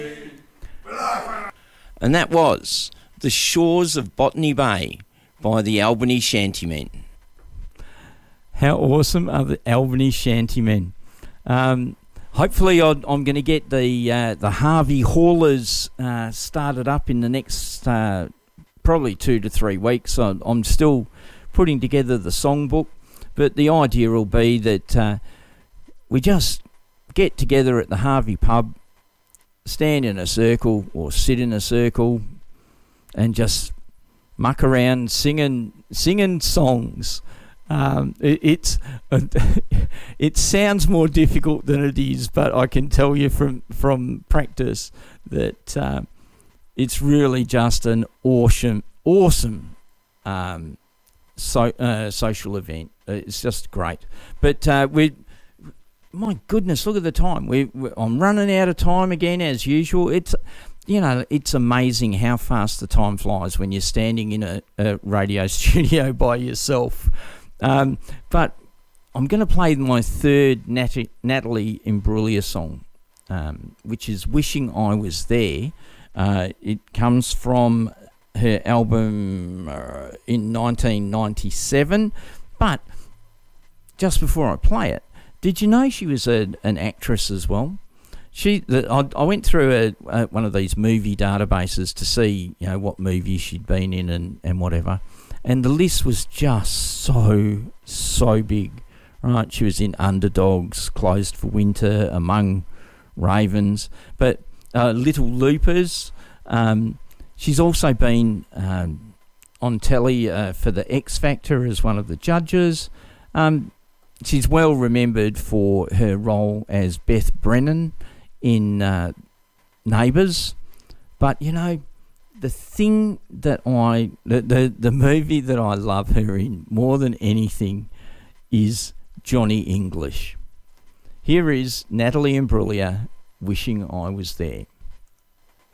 And that was The Shores of Botany Bay by the Albany Shantymen. How awesome are the Albany Shantymen? Hopefully I'm going to get the Harvey Haulers started up in the next probably 2 to 3 weeks. I'm still putting together the songbook, but the idea will be that we just get together at the Harvey pub, stand in a circle or sit in a circle and just muck around singing songs. It sounds more difficult than it is, but I can tell you from practice that it's really just an awesome social event. It's just great. But my goodness, look at the time. I'm running out of time again as usual. It's amazing how fast the time flies when you're standing in a radio studio by yourself. But I'm going to play my third Natalie Imbruglia song, which is Wishing I Was There. It comes from her album in 1997. But just before I play it, did you know she was an actress as well? I went through one of these movie databases to see what movies she'd been in and whatever. And the list was just so big, right? She was in Underdogs, Closed for Winter, Among Ravens, but Little Loopers. She's also been on telly for the X Factor as one of the judges. She's well remembered for her role as Beth Brennan in Neighbours. But, the thing that the movie that I love her in more than anything is Johnny English. Here is Natalie Imbruglia, Wishing I Was There.